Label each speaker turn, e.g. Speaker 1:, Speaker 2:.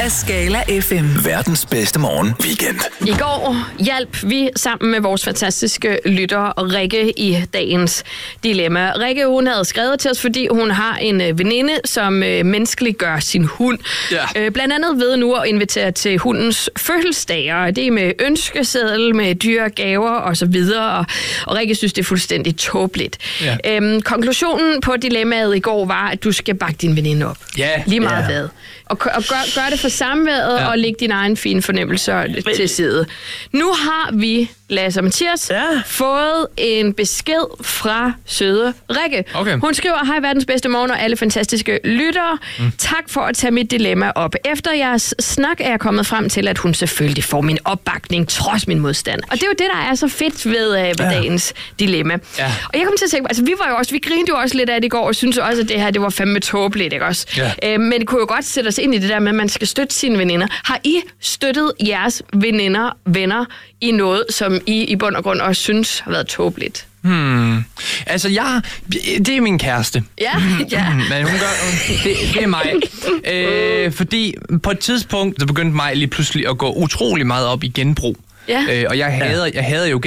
Speaker 1: af Skala FM.
Speaker 2: Verdens bedste morgen weekend.
Speaker 3: I går hjalp vi sammen med vores fantastiske lytter Rikke i dagens dilemma. Rikke, hun havde skrevet til os, fordi hun har en veninde, som menneskeliggør sin hund.
Speaker 4: Ja.
Speaker 3: Blandt andet ved nu at invitere til hundens fødselsdager. Det er med ønskeseddel, med dyre gaver og så videre. Og Rikke synes, det er fuldstændig tåbeligt.
Speaker 4: Ja.
Speaker 3: Konklusionen på dilemmaet i går var, at du skal bakke din veninde op.
Speaker 4: Ja.
Speaker 3: Lige meget hvad. Og gør det for samværet og læg dine egne fine fornemmelser til side. Nu har vi, Lasse og Mathias, fået en besked fra søde Rikke.
Speaker 4: Okay.
Speaker 3: Hun skriver, hej verdens bedste morgen og alle fantastiske lyttere. Tak for at tage mit dilemma op. Efter jeres snak er jeg kommet frem til, at hun selvfølgelig får min opbakning trods min modstand. Og det er jo det, der er så fedt ved dagens dilemma. Ja. Og jeg kom til at tænke, altså vi grinede jo også lidt af det i går, og synes også, at det her, det var fandme tåbeligt, ikke også? Ja. Men det kunne jo godt sætte os ind i det der med, at man skal støtte sine veninder. Har I støttet jeres venner i noget, som I bund og grund også synes har været tåbeligt?
Speaker 4: Altså, det er min kæreste.
Speaker 3: Ja.
Speaker 4: Men hun gør... Det er mig. Fordi på et tidspunkt, så begyndte mig lige pludselig at gå utrolig meget op i genbrug.
Speaker 3: Ja.
Speaker 4: Og jeg hader jo